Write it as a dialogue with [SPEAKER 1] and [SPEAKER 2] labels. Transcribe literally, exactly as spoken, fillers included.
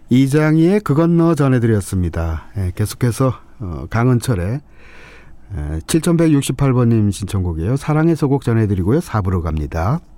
[SPEAKER 1] 이장희의 그 건너 전해드렸습니다. 예, 계속해서 어, 강은철의 칠천백육십팔 번님 신청곡이에요. 사랑의 소곡 전해드리고요. 사 부로 갑니다.